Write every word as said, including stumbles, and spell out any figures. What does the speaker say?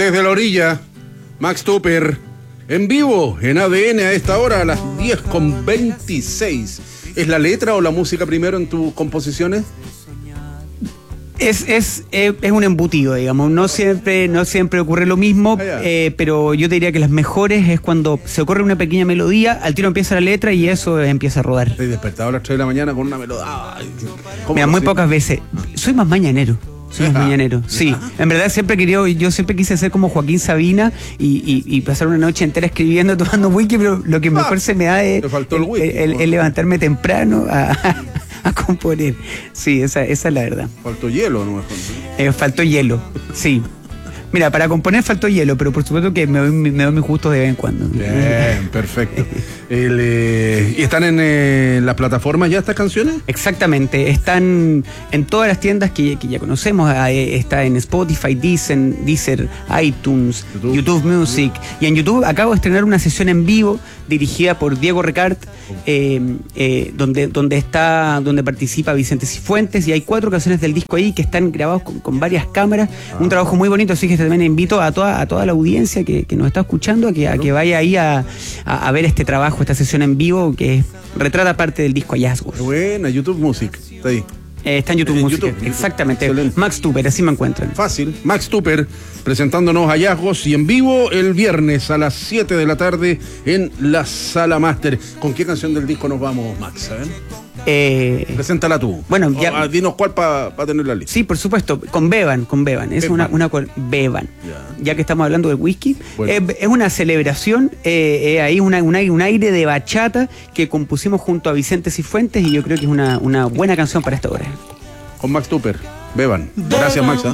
Desde la orilla, Max Tupper, en vivo, en A D N a esta hora, a las diez con veintiséis. ¿Es la letra o la música primero en tus composiciones? Es, es, es, es un embutido, digamos. No siempre, no siempre ocurre lo mismo, Ah, eh, pero yo te diría que las mejores es cuando se ocurre una pequeña melodía, al tiro empieza la letra y eso empieza a rodar. Estoy despertado a las tres de la mañana con una melodía. Ay, ¿cómo Mira, lo muy sé? pocas veces. Soy más mañanero. Soy más Ajá. mañanero, sí. En verdad siempre quería, yo siempre quise ser como Joaquín Sabina y, y, y pasar una noche entera escribiendo, tomando whisky, pero lo que mejor se me da es, te faltó el whisky, el- el- ¿no? el levantarme temprano a, a componer. Sí, esa, esa es la verdad. Faltó hielo, no me acuerdo. Eh, faltó hielo, sí. Mira, para componer faltó hielo, pero por supuesto que me doy, mi- me doy mis gustos de vez en cuando. Bien, perfecto. El, eh, ¿Y están en eh, las plataformas ya estas canciones? Exactamente, están en todas las tiendas que, que ya conocemos, eh, está en Spotify, Deezer, Deezer, iTunes, YouTube. YouTube, Music, y en YouTube acabo de estrenar una sesión en vivo dirigida por Diego Recart, eh, eh, donde, donde está, donde participa Vicente Cifuentes, y hay cuatro canciones del disco ahí que están grabados con, con varias cámaras, un trabajo muy bonito, así que también invito a toda, a toda la audiencia que, que nos está escuchando a que, a que vaya ahí a, a, a ver este trabajo, esta sesión en vivo que retrata parte del disco Hallazgos. Qué buena, YouTube Music. Está ahí. Eh, está en YouTube En Music, YouTube, YouTube. exactamente. Excelente. Max Tupper, así me encuentran. Fácil. Max Tupper presentándonos Hallazgos y en vivo el viernes a las siete de la tarde en la Sala Máster. ¿Con qué canción del disco nos vamos, Max? ¿Saben? Eh, Preséntala tú. Bueno, ya- O, ah, dinos cuál para tener la lista. sí, por supuesto, con Beban, con Beban. Es Bevan. una, una col- Beban. Ya. Ya que estamos hablando del whisky, Bueno. eh, es una celebración, eh, eh, ahí una, una- un aire de bachata que compusimos junto a Vicente Cifuentes y yo creo que es una, una buena canción para esta hora. Con Max Tupper. Beban. Gracias, Max. ¿ah?